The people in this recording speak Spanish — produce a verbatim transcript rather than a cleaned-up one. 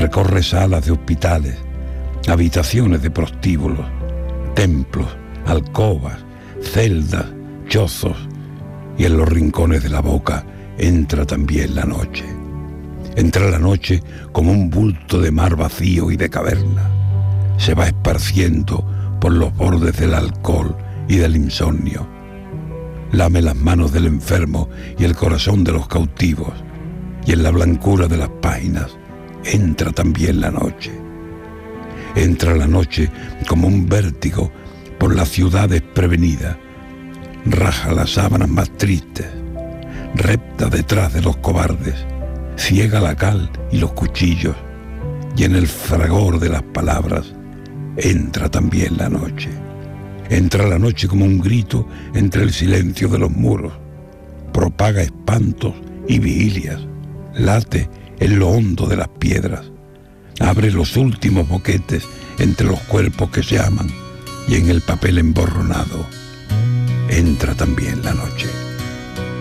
recorre salas de hospitales, habitaciones de prostíbulos, templos, alcobas, celdas, chozos, y en los rincones de la boca entra también la noche. Entra la noche como un bulto de mar vacío y de caverna. Se va esparciendo por los bordes del alcohol y del insomnio. Lame las manos del enfermo y el corazón de los cautivos, y en la blancura de las páginas entra también la noche. Entra la noche como un vértigo por la ciudad desprevenida, raja las sábanas más tristes, repta detrás de los cobardes, ciega la cal y los cuchillos, y en el fragor de las palabras entra también la noche. Entra la noche como un grito entre el silencio de los muros, propaga espantos y vigilias, late en lo hondo de las piedras, abre los últimos boquetes entre los cuerpos que se aman, y en el papel emborronado entra también la noche.